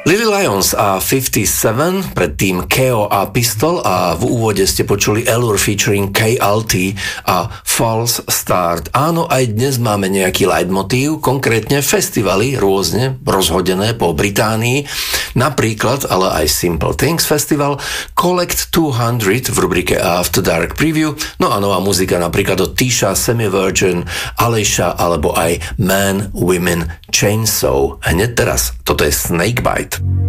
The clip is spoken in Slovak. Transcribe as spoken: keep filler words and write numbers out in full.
Lily Lyons a päťdesiatsedem, predtým Keo a Pistol a v úvode ste počuli Allure featuring K L T a False Start. Áno, aj dnes máme nejaký leitmotív, konkrétne festivaly rôzne rozhodené po Británii, napríklad, ale aj Simple Things Festival, Collect dvesto v rubrike After Dark Preview, no a nová muzika napríklad od Tisha, Semi-Virgin, Alicia alebo aj Man, Women, Chainsaw. Hneď teraz, toto je Snakebite.